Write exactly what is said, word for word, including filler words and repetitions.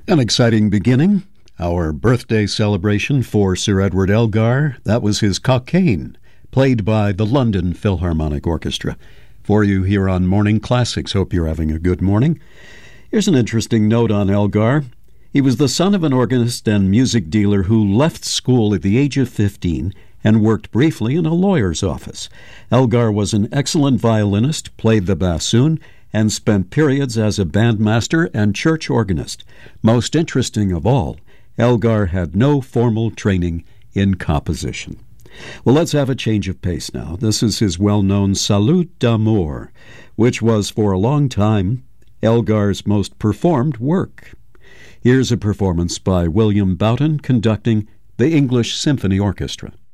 An exciting beginning. Our birthday celebration for Sir Edward Elgar. That was his Cockaigne, played by the London Philharmonic Orchestra. For you here on Morning Classics, hope you're having a good morning. Here's an interesting note on Elgar. He was the son of an organist and music dealer who left school at the age of fifteen and worked briefly in a lawyer's office. Elgar was an excellent violinist, played the bassoon, and spent periods as a bandmaster and church organist. Most interesting of all, Elgar had no formal training in composition. Well, let's have a change of pace now. This is his well-known Salut d'Amour, which was for a long time Elgar's most performed work. Here's a performance by William Boughton conducting the English Symphony Orchestra.